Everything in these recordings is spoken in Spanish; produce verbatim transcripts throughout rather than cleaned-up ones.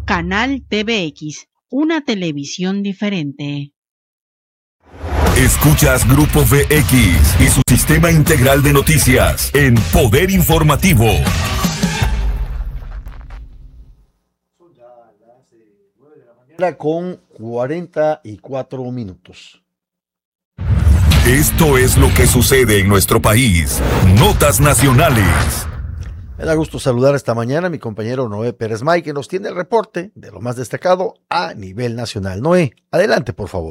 Canal T V X, una televisión diferente. Escuchas Grupo V X y su sistema integral de noticias en Poder Informativo. Son ya las nueve de la mañana con cuarenta y cuatro minutos. Esto es lo que sucede en nuestro país. Notas nacionales. Me da gusto saludar esta mañana a mi compañero Noé Pérez May, que nos tiene el reporte de lo más destacado a nivel nacional. Noé, adelante, por favor.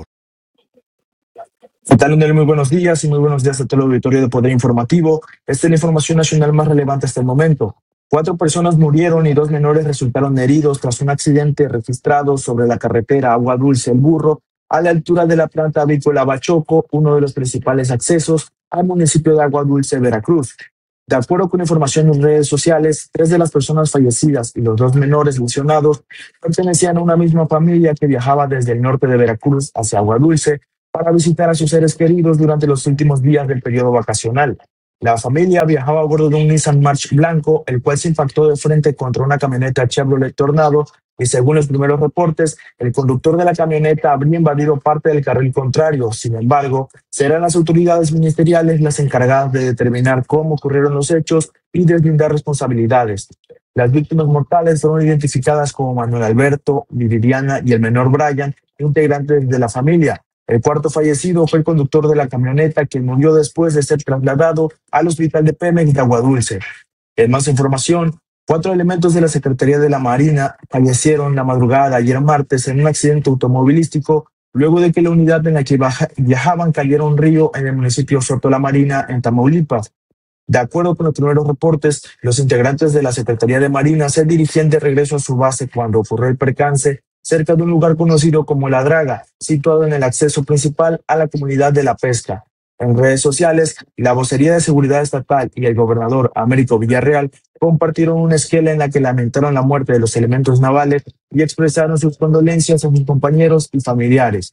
¿Qué tal, Leonel? Muy buenos días y muy buenos días a todo el auditorio de Poder Informativo. Esta es la información nacional más relevante hasta el momento. Cuatro personas murieron y dos menores resultaron heridos tras un accidente registrado sobre la carretera Agua Dulce El Burro, a la altura de la planta avícola Bachoco, uno de los principales accesos al municipio de Agua Dulce, Veracruz. De acuerdo con información en redes sociales, tres de las personas fallecidas y los dos menores lesionados pertenecían a una misma familia que viajaba desde el norte de Veracruz hacia Agua Dulce para visitar a sus seres queridos durante los últimos días del periodo vacacional. La familia viajaba a bordo de un Nissan March blanco, el cual se impactó de frente contra una camioneta Chevrolet Tornado, y según los primeros reportes, el conductor de la camioneta habría invadido parte del carril contrario. Sin embargo, serán las autoridades ministeriales las encargadas de determinar cómo ocurrieron los hechos y deslindar responsabilidades. Las víctimas mortales fueron identificadas como Manuel Alberto, Viridiana y el menor Brian, integrantes de la familia. El cuarto fallecido fue el conductor de la camioneta, quien murió después de ser trasladado al hospital de Pemex de Agua Dulce. En más información, cuatro elementos de la Secretaría de la Marina fallecieron la madrugada de ayer martes en un accidente automovilístico luego de que la unidad en la que viajaban cayera a un río en el municipio Soto La Marina, en Tamaulipas. De acuerdo con los primeros reportes, los integrantes de la Secretaría de Marina se dirigían de regreso a su base cuando ocurrió el percance cerca de un lugar conocido como La Draga, situado en el acceso principal a la comunidad de La Pesca. En redes sociales, la Vocería de Seguridad Estatal y el gobernador Américo Villarreal compartieron una esquela en la que lamentaron la muerte de los elementos navales y expresaron sus condolencias a sus compañeros y familiares.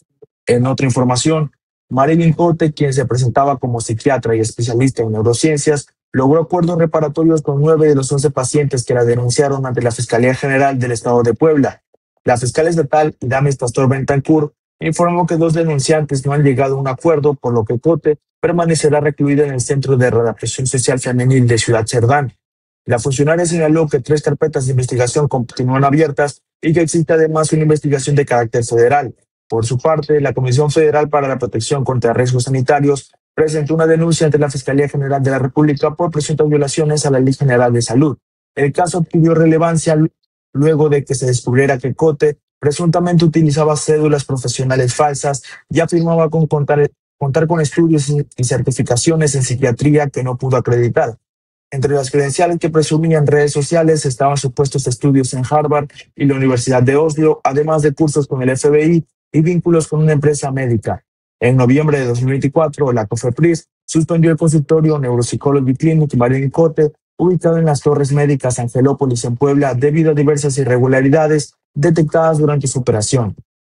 En otra información, Marilyn Cote, quien se presentaba como psiquiatra y especialista en neurociencias, logró acuerdos reparatorios con nueve de los once pacientes que la denunciaron ante la Fiscalía General del Estado de Puebla. La fiscal estatal, Dames Pastor Bentancur, informó que dos denunciantes no han llegado a un acuerdo, por lo que Cote permanecerá recluida en el Centro de Readaptación Social Femenil de Ciudad Cerdán. La funcionaria señaló que tres carpetas de investigación continúan abiertas y que existe además una investigación de carácter federal. Por su parte, la Comisión Federal para la Protección contra Riesgos Sanitarios presentó una denuncia ante la Fiscalía General de la República por presuntas violaciones a la Ley General de Salud. El caso adquirió relevancia luego de que se descubriera que Cote presuntamente utilizaba cédulas profesionales falsas y afirmaba con contar, contar con estudios y certificaciones en psiquiatría que no pudo acreditar. Entre las credenciales que presumía en redes sociales estaban supuestos estudios en Harvard y la Universidad de Oslo, además de cursos con el F B I y vínculos con una empresa médica. En noviembre de dos mil veinticuatro, la COFEPRIS suspendió el consultorio Neuropsychology Clinic Marilyn Cote, ubicado en las Torres Médicas Angelópolis en Puebla, debido a diversas irregularidades detectadas durante su operación.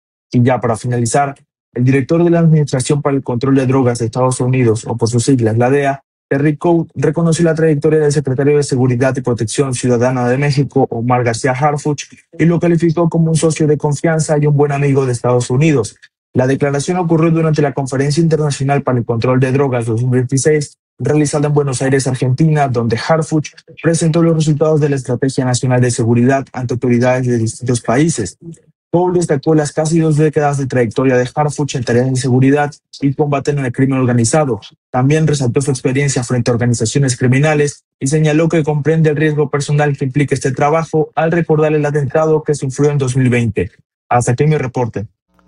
Y ya para finalizar, el director de la Administración para el Control de Drogas de Estados Unidos, o por sus siglas, la D E A, Terry Cole, reconoció la trayectoria del secretario de Seguridad y Protección Ciudadana de México, Omar García Harfuch, y lo calificó como un socio de confianza y un buen amigo de Estados Unidos. La declaración ocurrió durante la Conferencia Internacional para el Control de Drogas dos mil veintiséis, realizada en Buenos Aires, Argentina, donde Harfuch presentó los resultados de la Estrategia Nacional de Seguridad ante autoridades de distintos países. Cole destacó las casi dos décadas de trayectoria de Harfuch en tareas de seguridad y combate en el crimen organizado. También resaltó su experiencia frente a organizaciones criminales y señaló que comprende el riesgo personal que implica este trabajo al recordar el atentado que sufrió en dos mil veinte. Hasta aquí mi reporte.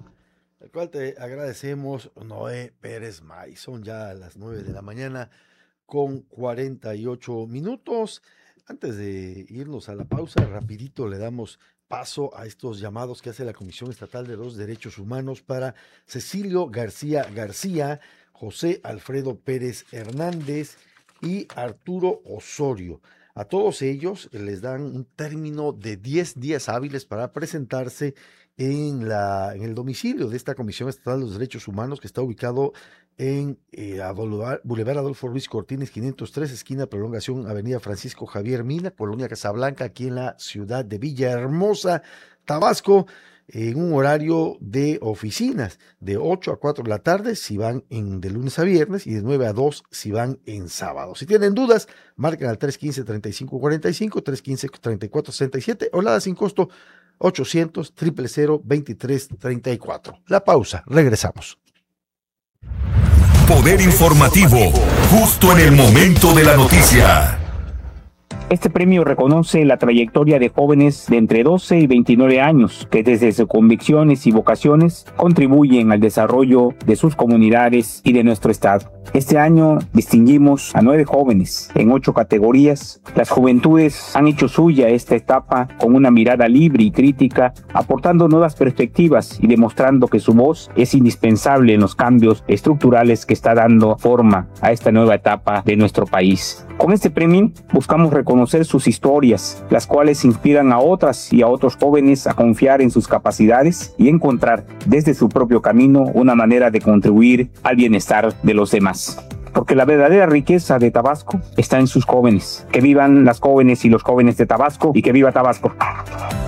El cual te agradecemos, Noé Pérez May. Son ya las nueve de la mañana con cuarenta y ocho minutos. Antes de irnos a la pausa, rapidito le damos paso a estos llamados que hace la Comisión Estatal de los Derechos Humanos para Cecilio García García, José Alfredo Pérez Hernández y Arturo Osorio. A todos ellos les dan un término de diez días hábiles para presentarse en, la, en el domicilio de esta Comisión Estatal de los Derechos Humanos, que está ubicado en eh, Boulevard Adolfo Ruiz Cortines quinientos tres, esquina Prolongación, Avenida Francisco Javier Mina, Colonia Casablanca, aquí en la ciudad de Villahermosa, Tabasco, en un horario de oficinas, de ocho a cuatro de la tarde si van en, de lunes a viernes, y de nueve a dos si van en sábado. Si tienen dudas, marquen al tres uno cinco, tres cinco cuatro cinco, tres uno cinco, tres cuatro seis siete o la sin costo ochocientos, cero cero cero, veintitrés treinta y cuatro. La pausa, regresamos. Poder informativo, justo en el momento de la noticia. Este premio reconoce la trayectoria de jóvenes de entre doce y veintinueve años que desde sus convicciones y vocaciones contribuyen al desarrollo de sus comunidades y de nuestro estado. Este año distinguimos a nueve jóvenes en ocho categorías. Las juventudes han hecho suya esta etapa con una mirada libre y crítica, aportando nuevas perspectivas y demostrando que su voz es indispensable en los cambios estructurales que está dando forma a esta nueva etapa de nuestro país. Con este premio buscamos reconocer sus historias, las cuales inspiran a otras y a otros jóvenes a confiar en sus capacidades y encontrar desde su propio camino una manera de contribuir al bienestar de los demás. Porque la verdadera riqueza de Tabasco está en sus jóvenes. Que vivan las jóvenes y los jóvenes de Tabasco, y que viva Tabasco.